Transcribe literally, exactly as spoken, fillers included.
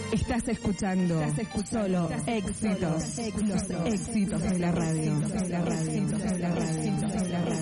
Estás escuchando, Estás escuchando solo éxitos, éxitos, los éxitos de la radio, de la radio, de la radio, de la radio.